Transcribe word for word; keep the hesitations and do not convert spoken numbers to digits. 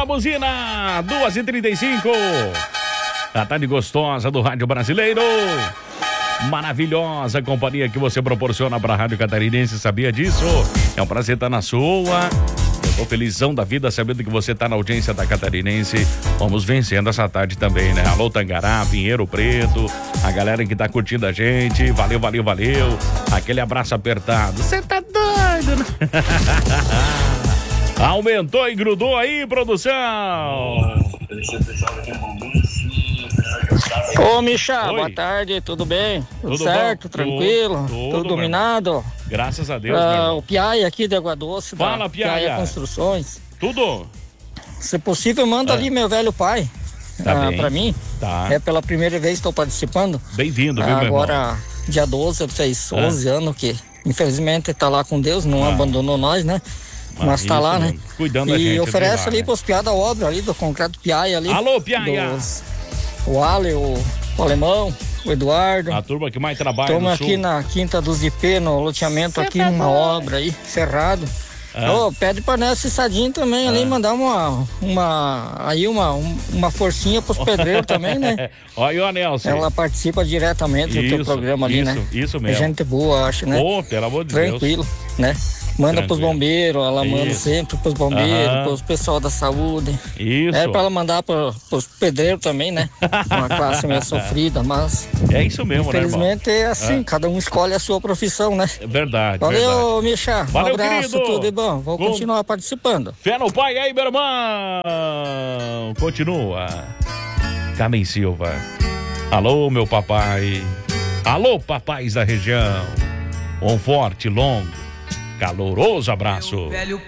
buzina, duas e trinta e cinco. A tarde gostosa do Rádio Brasileiro. Maravilhosa companhia que você proporciona para a Rádio Catarinense, sabia disso? É um prazer estar na sua. Eu tô felizão da vida sabendo que você tá na audiência da Catarinense. Vamos vencendo essa tarde também, né? Alô, Tangará, Pinheiro Preto, a galera que tá curtindo a gente. Valeu, valeu, valeu. Aquele abraço apertado. Você tá doido, né? Aumentou e grudou aí, produção. Ô, Micha, Oi. Boa tarde, tudo bem? Tudo, tudo certo, bom? Tranquilo? Tudo, tudo, tudo dominado? Graças a Deus, uh, O Piai aqui de Água Doce. Fala, Piai. Piai Construções. Tudo? Se possível, manda ah. ali meu velho pai. Tá uh, pra mim. Tá. É pela primeira vez que estou participando. Bem-vindo, viu, uh, meu irmão? Agora, dia doze, ele fez onze ah. anos que, infelizmente, tá lá com Deus, não ah. abandonou nós, né? Ah, Mas tá lá, mesmo. né? Cuidando da gente. E oferece lá, ali né? pros piá da obra ali, do concreto Piai ali. Alô, Piai! Dos... O Ale, o, o Alemão, o Eduardo. A turma que mais trabalha Estamos no aqui sul. na Quinta dos Ipê, no loteamento aqui, numa obra aí, cerrado. Ah. Oh, pede pra Nessa Sadinho também ah. ali, mandar uma, uma, aí uma, uma forcinha pros pedreiros também, né? Olha o Nelson. Ela participa diretamente isso, do teu programa ali, isso, né? Isso mesmo. É gente boa, acho, né? Pô, pelo amor de Tranquilo, Deus. né? Manda Tranquilo. Pros bombeiros, ela Isso. manda sempre pros bombeiros, Aham. pros pessoal da saúde. Isso. É pra ela mandar pro, pros pedreiros também, né? Uma classe meio sofrida, mas... É isso mesmo, infelizmente, né, é assim, ah. cada um escolhe a sua profissão, né? É verdade, Valeu, verdade. Micha. Valeu, um abraço, querido. tudo de bom. Vou Com... continuar participando. Fé no pai aí, meu irmão. Continua. Carmen Silva. Alô, meu papai. Alô, papais da região. Um forte, longo, caloroso abraço.